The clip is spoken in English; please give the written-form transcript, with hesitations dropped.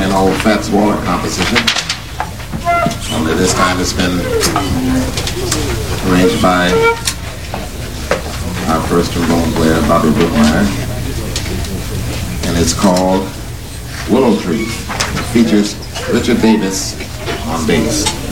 an old Fats Waller composition. Only this time it's been arranged by our first trombone player, Bobby Brookmeyer. And it's called Willow Tree. It features Richard Davis on bass.